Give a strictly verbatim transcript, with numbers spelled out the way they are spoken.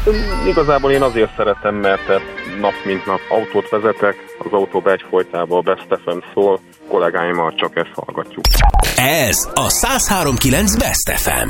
Igazából én azért szeretem, mert nap mint nap autót vezetek, az autóba egyfolytában a Best ef em szól, kollégáimmal csak ezt hallgatjuk. Ez a száz három pont kilenc Best ef em.